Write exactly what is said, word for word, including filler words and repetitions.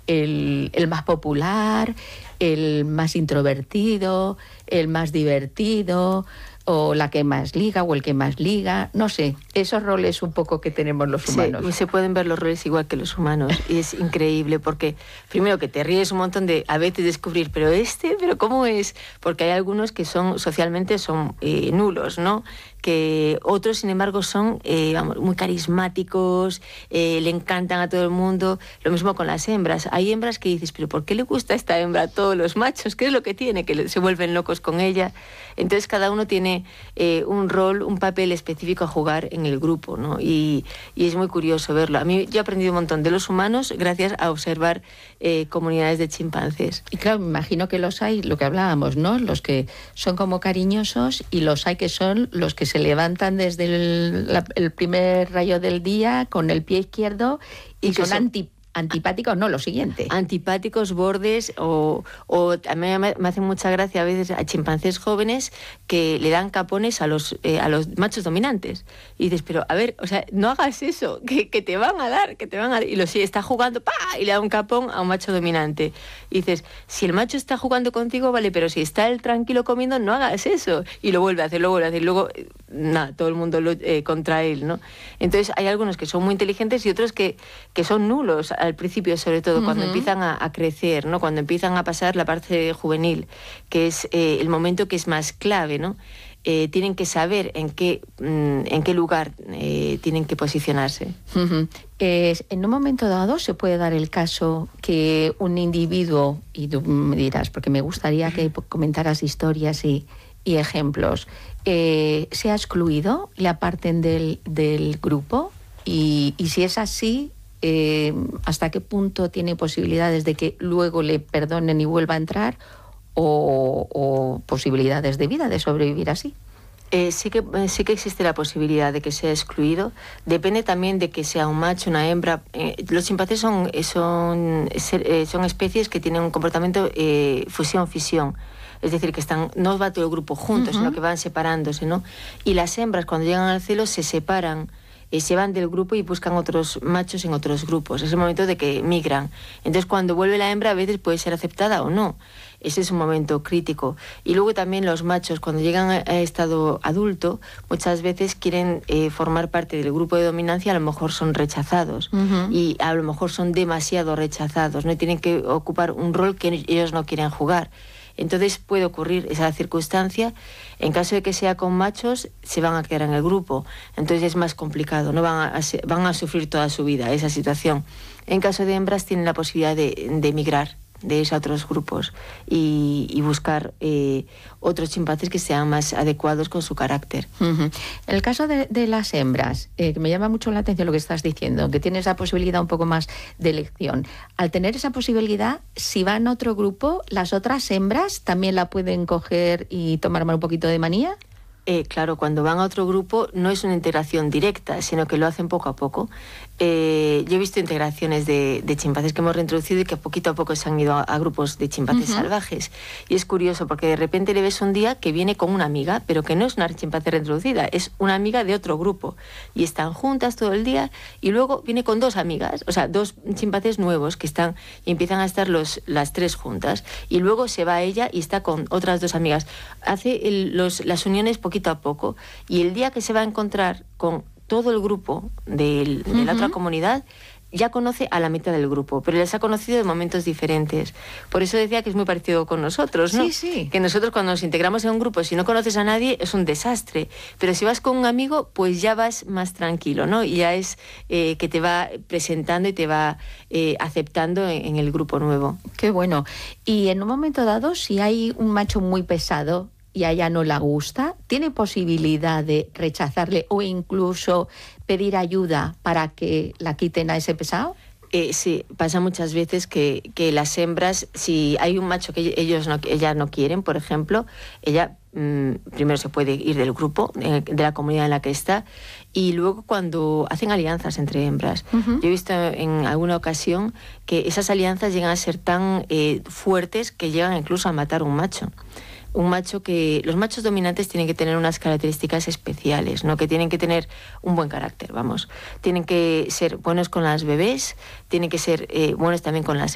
el, el más popular, el más introvertido, el más divertido, o la que más liga o el que más liga, no sé, esos roles un poco que tenemos los humanos. Sí, se pueden ver los roles igual que los humanos y es increíble porque primero que te ríes un montón de a veces descubrir, pero este, pero ¿cómo es? Porque hay algunos que son socialmente son eh, nulos, ¿no? Que otros, sin embargo, son eh, vamos, muy carismáticos, eh, le encantan a todo el mundo. Lo mismo con las hembras. Hay hembras que dices, pero ¿por qué le gusta a esta hembra a todos los machos? ¿Qué es lo que tiene? Que se vuelven locos con ella. Entonces cada uno tiene eh, un rol, un papel específico a jugar en el grupo, ¿no? Y, y es muy curioso verlo. A mí yo he aprendido un montón de los humanos gracias a observar eh, comunidades de chimpancés. Y claro, me imagino que los hay, lo que hablábamos, ¿no? Los que son como cariñosos y los hay que son los que se levantan desde el, la, el primer rayo del día con el pie izquierdo y, y son, son anti, antipáticos, no, lo siguiente. Antipáticos, bordes, o, o a mí me, me hace mucha gracia a veces a chimpancés jóvenes que le dan capones a los, eh, a los machos dominantes. Y dices, pero a ver, o sea, no hagas eso, que, que te van a dar, que te van a dar. Y lo sigue, está jugando, ¡pa! Y le da un capón a un macho dominante. Y dices, si el macho está jugando contigo, vale, pero si está él tranquilo comiendo, no hagas eso. Y lo vuelve a hacer, lo vuelve a hacer, y luego, nada, todo el mundo lo, eh, contra él, ¿no? Entonces hay algunos que son muy inteligentes y otros que, que son nulos al principio, sobre todo, uh-huh. cuando empiezan a, a crecer, ¿no? Cuando empiezan a pasar la parte juvenil, que es eh, el momento que es más clave, ¿no? Eh, tienen que saber en qué, mm, en qué lugar eh, tienen que posicionarse. Uh-huh. Eh, en un momento dado se puede dar el caso que un individuo, y tú me dirás, porque me gustaría que comentaras historias y, y ejemplos, eh, sea excluido, le aparten del, del grupo, y, y si es así, eh, ¿hasta qué punto tiene posibilidades de que luego le perdonen y vuelva a entrar? O, o posibilidades de vida, de sobrevivir así. Eh, sí que eh, sí que existe la posibilidad de que sea excluido. Depende también de que sea un macho, una hembra. Eh, los chimpancés son son eh, son especies que tienen un comportamiento eh, fusión-fisión. Es decir, que están no va todo el grupo juntos, uh-huh. sino que van separándose, ¿no? Y las hembras, cuando llegan al celo, se separan. Eh, se van del grupo y buscan otros machos en otros grupos. Es el momento de que migran. Entonces, cuando vuelve la hembra, a veces puede ser aceptada o no. Ese es un momento crítico. Y luego también los machos, cuando llegan a estado adulto, muchas veces quieren eh, formar parte del grupo de dominancia, a lo mejor son rechazados. Uh-huh. Y a lo mejor son demasiado rechazados, ¿no? Tienen que ocupar un rol que ellos no quieren jugar. Entonces puede ocurrir esa circunstancia. En caso de que sea con machos, se van a quedar en el grupo. Entonces es más complicado, no van a, van a sufrir toda su vida esa situación. En caso de hembras, tienen la posibilidad de, de emigrar, de irse a otros grupos y, y buscar eh, otros chimpancés que sean más adecuados con su carácter. Uh-huh. En el caso de, de las hembras, eh, que me llama mucho la atención lo que estás diciendo, que tiene esa posibilidad un poco más de elección. Al tener esa posibilidad, si van a otro grupo, ¿las otras hembras también la pueden coger y tomar un poquito de manía? Eh, claro, cuando van a otro grupo no es una integración directa, sino que lo hacen poco a poco. Eh, yo he visto integraciones de, de chimpancés que hemos reintroducido y que poquito a poco se han ido a, a grupos de chimpancés uh-huh. salvajes. Y es curioso porque de repente le ves un día que viene con una amiga, pero que no es una chimpancé reintroducida, es una amiga de otro grupo. Y están juntas todo el día y luego viene con dos amigas, o sea, dos chimpancés nuevos que están y empiezan a estar los, las tres juntas. Y luego se va ella y está con otras dos amigas. Hace el, los, las uniones poquito a poco, y el día que se va a encontrar con todo el grupo de, de uh-huh. la otra comunidad, ya conoce a la mitad del grupo, pero les ha conocido de momentos diferentes. Por eso decía que es muy parecido con nosotros, ¿no? Sí, sí. Que nosotros cuando nos integramos en un grupo, si no conoces a nadie, es un desastre. Pero si vas con un amigo, pues ya vas más tranquilo, ¿no? Y ya es eh, que te va presentando y te va eh, aceptando en, en el grupo nuevo. Qué bueno. Y en un momento dado, si hay un macho muy pesado y a ella no la gusta, ¿tiene posibilidad de rechazarle o incluso pedir ayuda para que la quiten a ese pesado? Eh, sí, pasa muchas veces que, que las hembras, si hay un macho que ellos no, ellas no quieren, por ejemplo, ella mmm, primero se puede ir del grupo, de, de la comunidad en la que está, y luego cuando hacen alianzas entre hembras. Uh-huh. Yo he visto en alguna ocasión que esas alianzas llegan a ser tan eh, fuertes que llegan incluso a matar a un macho. Un macho que... Los machos dominantes tienen que tener unas características especiales, ¿no? Que tienen que tener un buen carácter, vamos. Tienen que ser buenos con las bebés, tienen que ser eh, buenos también con las